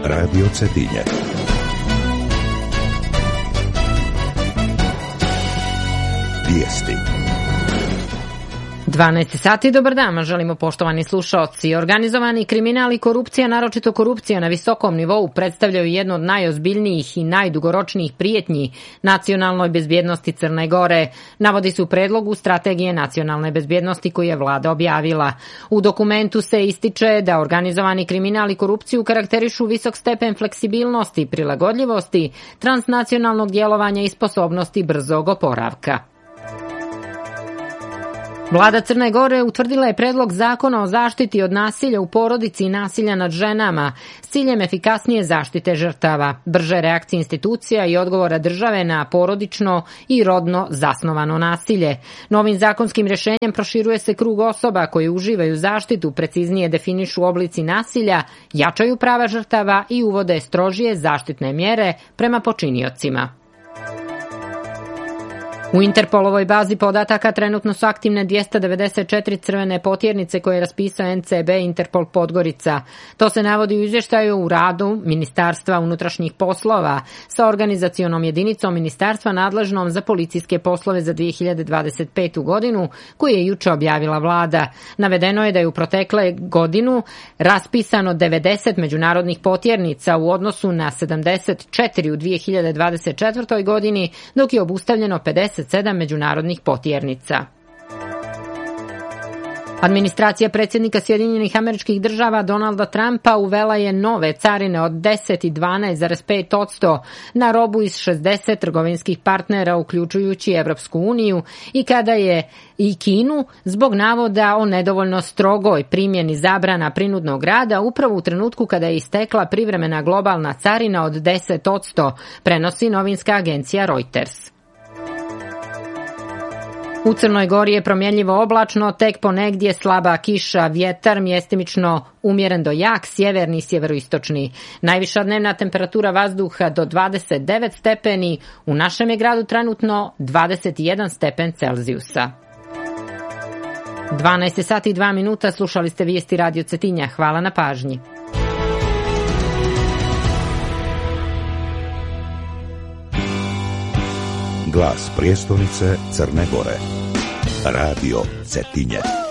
Radio Cetinje. Vijesti. 12 sati, dobar dan, želimo poštovani slušaoci. Organizovani kriminal i korupcija, naročito korupcija na visokom nivou, predstavljaju jedno od najozbiljnijih i najdugoročnijih prijetnji nacionalnoj bezbjednosti Crne Gore, navodi se u predlogu Strategije nacionalne bezbjednosti koju je vlada objavila. U dokumentu se ističe da organizovani kriminal i korupciju karakterišu visok stepen fleksibilnosti, prilagodljivosti, transnacionalnog djelovanja i sposobnosti brzog oporavka. Vlada Crne Gore utvrdila je predlog zakona o zaštiti od nasilja u porodici i nasilja nad ženama s ciljem efikasnije zaštite žrtava, brže reakcije institucija i odgovora države na porodično i rodno zasnovano nasilje. Novim zakonskim rješenjem proširuje se krug osoba koji uživaju zaštitu, preciznije definišu oblici nasilja, jačaju prava žrtava i uvode strožije zaštitne mjere prema počiniocima. U Interpolovoj bazi podataka trenutno su aktivne 294 crvene potjernice koje je raspisao NCB Interpol Podgorica. To se navodi u izvještaju u radu Ministarstva unutrašnjih poslova sa organizacionom jedinicom ministarstva nadležnom za policijske poslove za 2025. godinu koju je juče objavila vlada. Navedeno je da je u protekle godinu raspisano 90 međunarodnih potjernica u odnosu na 74 u 2024. godini, dok je obustavljeno 57 međunarodnih potjernica. Administracija predsjednika Sjedinjenih Američkih Država Donalda Trumpa uvela je nove carine od 10 i 12,5% na robu iz 60 trgovinskih partnera, uključujući Evropsku uniju i Kinu, zbog navoda o nedovoljno strogoj primjeni zabrana prinudnog rada upravo u trenutku kada je istekla privremena globalna carina od 10%, prenosi novinska agencija Reuters. U Crnoj Gori je promjenljivo oblačno, tek ponegdje slaba kiša, vjetar mjestimično umjeren do jak, sjeverni i sjeveroistočni. Najviša dnevna temperatura vazduha do 29 stepeni, u našem je gradu trenutno 21 stepen Celzijusa. 12 sati i 2 minuta, slušali ste vijesti Radio Cetinja. Hvala na pažnji. Glas prijestolnice Crne Gore. Radio Cetinje.